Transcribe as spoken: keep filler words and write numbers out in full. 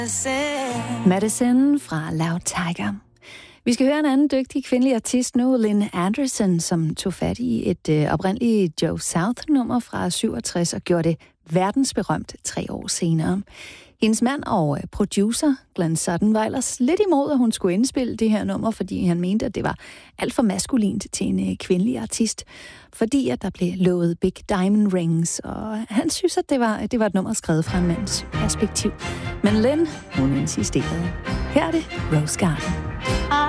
Madison fra Loud Tiger. Vi skal høre en anden dygtig kvindelig artist nu, Lynn Anderson, som tog fat i et øh, oprindeligt Joe South-nummer fra syvogtres og gjorde det verdensberømt tre år senere. Hendes mand og producer, Glenn Sutton, var ellers lidt imod, at hun skulle indspille det her nummer, fordi han mente, at det var alt for maskulint til en kvindelig artist, fordi at der blev lovet Big Diamond Rings, og han synes, at det var, det var et nummer skrevet fra en mands perspektiv. Men Lynn, hun insisterede. Her er det Rose Garden.